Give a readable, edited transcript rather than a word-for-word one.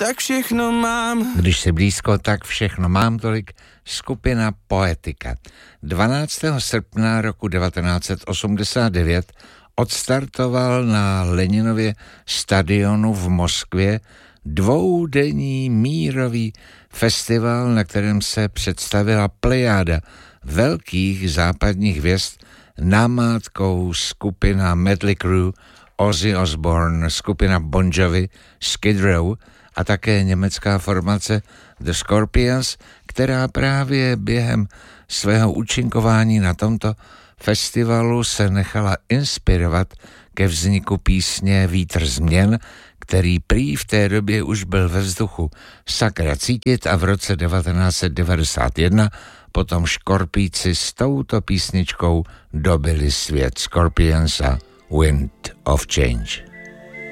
tak všechno mám. Když si blízko, tak všechno mám, tolik skupina Poetika. 12. srpna roku 1989 odstartoval na Leninově stadionu v Moskvě dvoudenní mírový festival, na kterém se představila plejáda velkých západních hvězd, namátkou skupina Mötley Crüe, Ozzy Osbourne, skupina Bon Jovi, Skid Row a také německá formace The Scorpions, která právě během svého účinkování na tomto festivalu se nechala inspirovat ke vzniku písně Vítr změn, který prý v té době už byl ve vzduchu sakra cítit a v roce 1991 potom Škorpíci s touto písničkou dobili svět. Scorpions a Wind of Change.